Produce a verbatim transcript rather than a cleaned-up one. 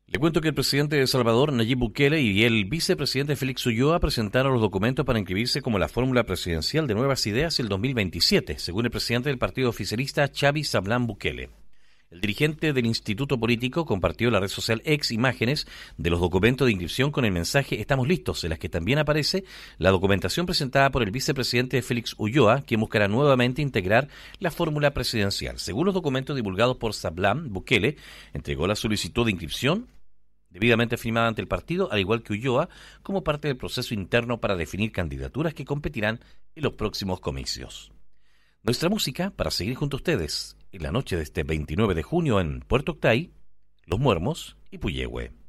Le cuento que el presidente de El Salvador, Nayib Bukele, y el vicepresidente Félix Ulloa presentaron los documentos para inscribirse como la fórmula presidencial de Nuevas Ideas el dos mil veintisiete, según el presidente del partido oficialista, Xavi Sablán Bukele. El dirigente del instituto político compartió en la red social X imágenes de los documentos de inscripción con el mensaje "Estamos listos", en las que también aparece la documentación presentada por el vicepresidente Félix Ulloa, quien buscará nuevamente integrar la fórmula presidencial. Según los documentos divulgados por Sablán, Bukele entregó la solicitud de inscripción debidamente firmada ante el partido, al igual que Ulloa, como parte del proceso interno para definir candidaturas que competirán en los próximos comicios. Nuestra música para seguir junto a ustedes en la noche de este veintinueve de junio en Puerto Octay, Los Muermos y Puyehue.